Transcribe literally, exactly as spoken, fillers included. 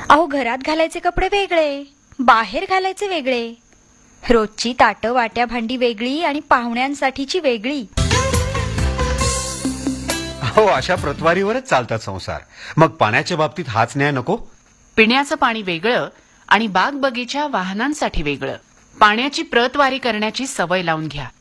अहो, घरात घालायचे कपडे वेगळे, बाहेर घालायचे वेगळे, रोजची ताटं वाट्या भांडी वेगळी आणि पाहुण्यांसाठीची वेगळी. हो, अशा प्रतवारीवरच चालतात संसार. मग पाण्याच्या बाबतीत हाच न्याय नको? पिण्याचं पाणी वेगळं आणि बाग बगीचा वाहनांसाठी वेगळं. पाण्याची प्रतवारी करण्याची सवय लावून घ्या.